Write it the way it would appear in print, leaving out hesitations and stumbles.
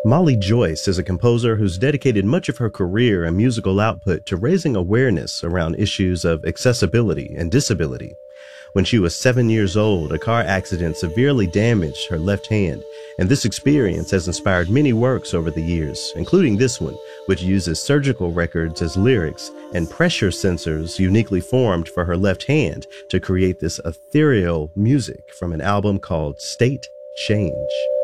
Molly Joyce is a composer who's dedicated much of her career and musical output to raising awareness around issues of accessibility and disability. When she was 7 years old, a car accident severely damaged her left hand, and this experience has inspired many works over the years, including this one, which uses surgical records as lyrics and pressure sensors uniquely formed for her left hand to create this ethereal music from an album called State Change.